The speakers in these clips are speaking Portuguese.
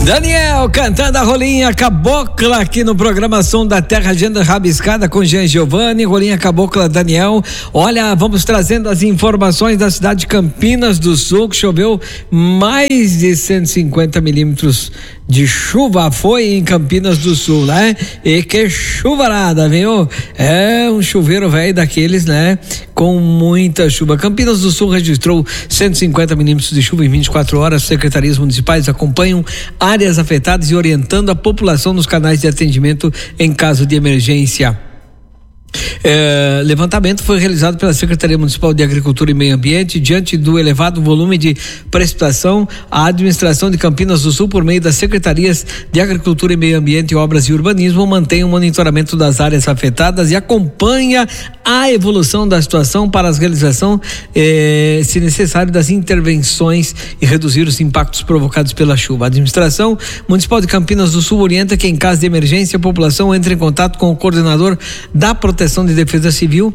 Daniel cantando a rolinha cabocla aqui no programa Som da Terra, agenda rabiscada com Jean Giovanni, rolinha cabocla Daniel. Olha, vamos trazendo as informações da cidade de Campinas do Sul, que choveu mais de 150 milímetros de chuva, foi em Campinas do Sul, né? E que chuvarada, viu? É um chuveiro velho daqueles, né? Com muita chuva. Campinas do Sul registrou 150 milímetros de chuva em 24 horas. Secretarias municipais acompanham áreas afetadas e orientando a população nos canais de atendimento em caso de emergência. Levantamento foi realizado pela Secretaria Municipal de Agricultura e Meio Ambiente. Diante do elevado volume de precipitação, a administração de Campinas do Sul, por meio das Secretarias de Agricultura e Meio Ambiente, Obras e Urbanismo, mantém o monitoramento das áreas afetadas e acompanha a evolução da situação para a realização, se necessário, das intervenções e reduzir os impactos provocados pela chuva. A administração municipal de Campinas do Sul orienta que, em caso de emergência, a população entre em contato com o coordenador da Proteção de Defesa Civil,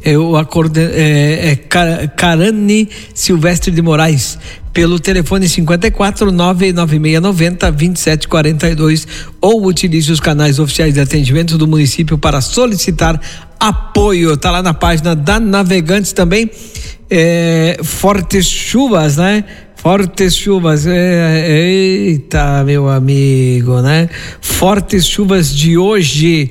Carane Silvestre de Moraes, pelo telefone 54 99690 2742, ou utilize os canais oficiais de atendimento do município para solicitar apoio. Tá lá na página da Navegantes também. Fortes chuvas, né? Fortes chuvas, eita, meu amigo, né? Fortes chuvas de hoje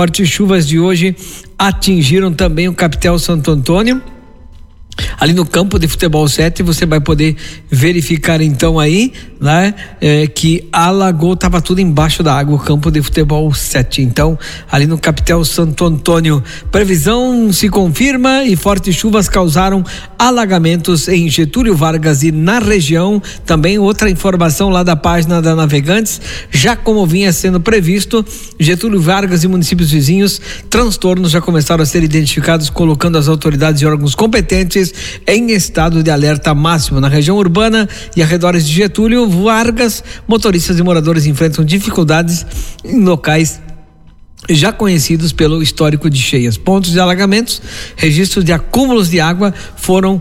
atingiram também o Capitel Santo Antônio. Ali no campo de futebol 7, você vai poder verificar então aí, né, que alagou, tava tudo embaixo da água, o campo de futebol 7. Então, ali no Capitel Santo Antônio, previsão se confirma e fortes chuvas causaram alagamentos em Getúlio Vargas e na região. Também outra informação lá da página da Navegantes, já como vinha sendo previsto, Getúlio Vargas e municípios vizinhos, transtornos já começaram a ser identificados, colocando as autoridades e órgãos competentes em estado de alerta máximo. Na região urbana e arredores de Getúlio Vargas, motoristas e moradores enfrentam dificuldades em locais já conhecidos pelo histórico de cheias. Pontos de alagamentos, registros de acúmulos de água foram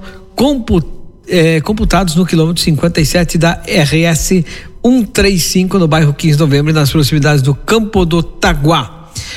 computados no quilômetro 57 da RS 135, no bairro 15 de Novembro, nas proximidades do Campo do Taguá.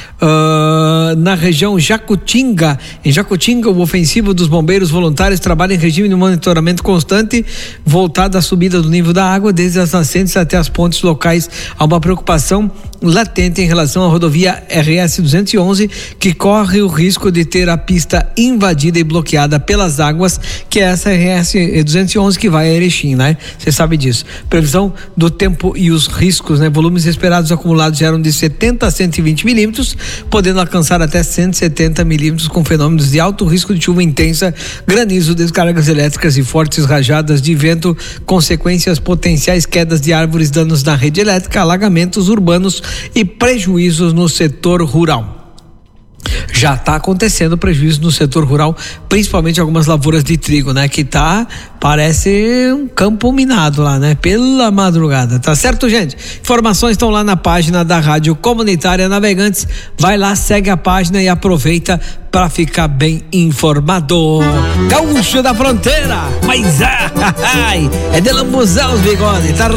Na região Jacutinga, em Jacutinga, o ofensivo dos bombeiros voluntários trabalha em regime de monitoramento constante voltado à subida do nível da água, desde as nascentes até as pontes locais. Há uma preocupação latente em relação à rodovia RS 211, que corre o risco de ter a pista invadida e bloqueada pelas águas, que é essa RS 211 que vai a Erechim, né? Você sabe disso. Previsão do tempo e os riscos, né? Volumes esperados acumulados eram de 70 a 120 milímetros, podendo alcançar até 170 milímetros, com fenômenos de alto risco de chuva intensa, granizo, descargas elétricas e fortes rajadas de vento, consequências potenciais, quedas de árvores, danos na rede elétrica, alagamentos urbanos e prejuízos no setor rural. Já está acontecendo prejuízo no setor rural, principalmente algumas lavouras de trigo, né? Que parece um campo minado lá, né? Pela madrugada, tá certo, gente? Informações estão lá na página da Rádio Comunitária Navegantes. Vai lá, segue a página e aproveita para ficar bem informado. Gaúcho da Fronteira, mas é de lambuzar os bigodes, tá